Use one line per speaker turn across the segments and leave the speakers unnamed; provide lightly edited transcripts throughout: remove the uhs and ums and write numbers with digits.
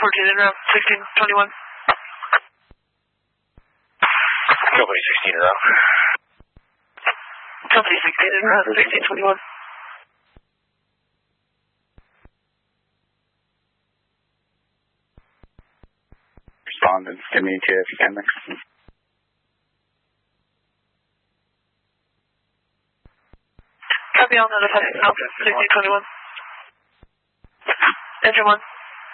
14 en route, 1621.
Company 16 en route.
Company 16 en route, 1621.
Respondents, give me ETA if you can.
Copy, all notified. Alpha, 1621. Engine 1.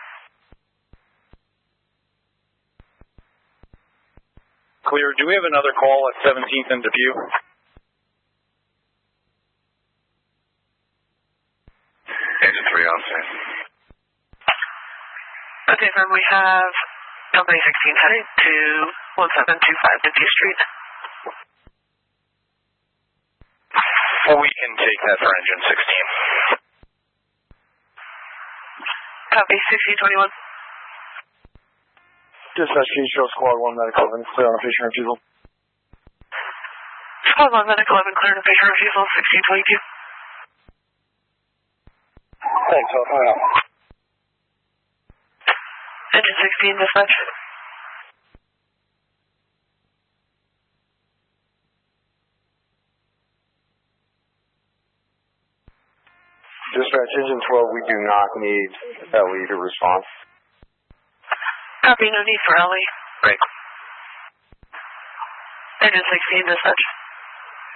Clear. Do we have another call at 17th and Depew?
Engine 3 on site.
Okay, then we have Company 16 heading to 1725 Depew Street.
We can take that for engine 16.
Copy, 1621.
Dispatch Show Squad 1 Medical 11, clear on a patient refusal.
Squad 1 Medical 11, clear on a patient refusal, 1622.
Thanks, I'll find out.
Engine 16, dispatch.
Dispatch Engine 12, we do not need LE to respond.
Copy, no need for LE.
Great.
Engine 16, dispatch.